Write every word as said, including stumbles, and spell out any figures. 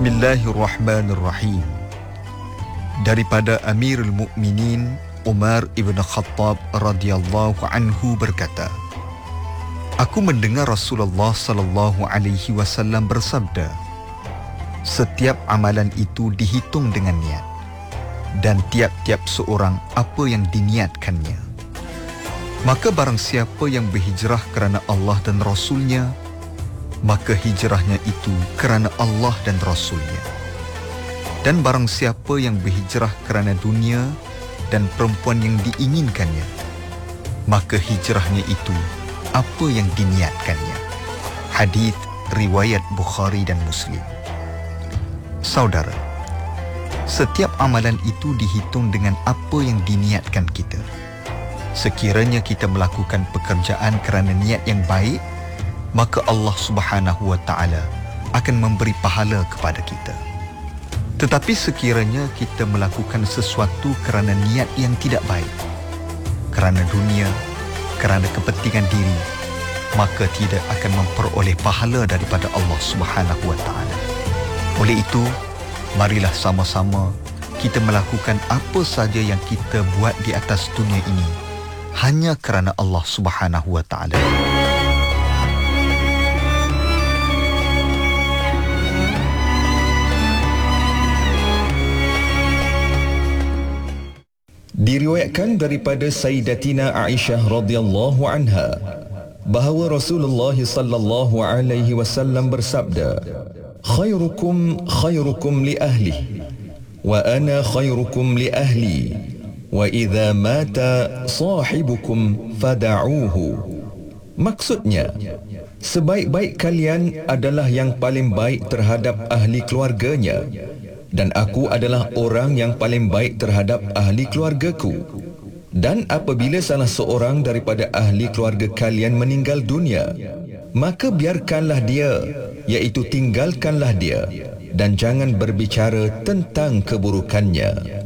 Bismillahirrahmanirrahim. Daripada Amirul Mukminin Umar ibn Khattab radhiyallahu anhu berkata, aku mendengar Rasulullah sallallahu alaihi wasallam bersabda, setiap amalan itu dihitung dengan niat, dan tiap-tiap seorang apa yang diniatkannya. Maka barang siapa yang berhijrah kerana Allah dan Rasulnya, maka hijrahnya itu kerana Allah dan Rasulnya. Dan barang siapa yang berhijrah kerana dunia dan perempuan yang diinginkannya, maka hijrahnya itu apa yang diniatkannya. Hadis riwayat Bukhari dan Muslim. Saudara, setiap amalan itu dihitung dengan apa yang diniatkan kita. Sekiranya kita melakukan pekerjaan kerana niat yang baik, maka Allah Subhanahu wa taala akan memberi pahala kepada kita. Tetapi sekiranya kita melakukan sesuatu kerana niat yang tidak baik, kerana dunia, kerana kepentingan diri, maka tidak akan memperoleh pahala daripada Allah Subhanahu wa taala. Oleh itu, marilah sama-sama kita melakukan apa saja yang kita buat di atas dunia ini hanya kerana Allah Subhanahu wa taala. Diriwayatkan daripada Sayyidatina Aisyah radhiyallahu anha bahawa Rasulullah sallallahu alaihi wasallam bersabda, khairukum khairukum li ahli wa ana khairukum li ahli wa idza mata sahibukum fada'uhu. Maksudnya, sebaik-baik kalian adalah yang paling baik terhadap ahli keluarganya, dan aku adalah orang yang paling baik terhadap ahli keluargaku. Dan apabila salah seorang daripada ahli keluarga kalian meninggal dunia, maka biarkanlah dia, iaitu tinggalkanlah dia, dan jangan berbicara tentang keburukannya.